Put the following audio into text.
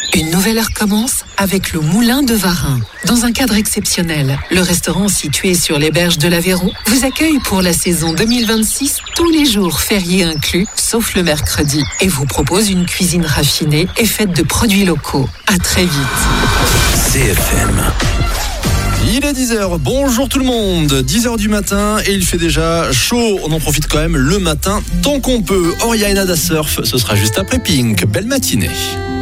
Une nouvelle heure commence avec le Moulin de Varin. Dans un cadre exceptionnel, le restaurant situé sur les berges de l'Aveyron vous accueille pour la saison 2026, tous les jours fériés inclus, sauf le mercredi, et vous propose une cuisine raffinée et faite de produits locaux. À très vite. CFM. Il est 10h, bonjour tout le monde, 10h du matin et il fait déjà chaud, on en profite quand même le matin tant qu'on peut. Oriana da Surf, ce sera juste après Pink, belle matinée.